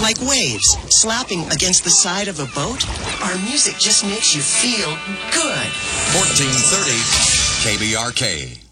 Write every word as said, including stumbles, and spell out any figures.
like waves slapping against the side of a boat. Our music just makes you feel good. fourteen thirty K B R K.